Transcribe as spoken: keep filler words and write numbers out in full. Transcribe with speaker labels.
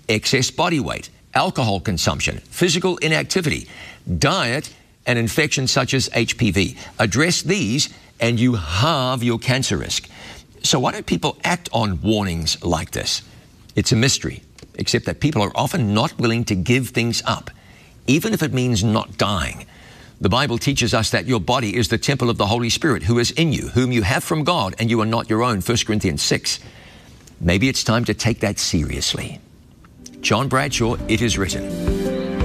Speaker 1: excess body weight, alcohol consumption, physical inactivity, diet, and infections such as H P V. Address these and you halve your cancer risk. So why don't people act on warnings like this? It's a mystery, except that people are often not willing to give things up, even if it means not dying. The Bible teaches us that your body is the temple of the Holy Spirit who is in you, whom you have from God, and you are not your own, First Corinthians six. Maybe it's time to take that seriously. John Bradshaw, It Is Written.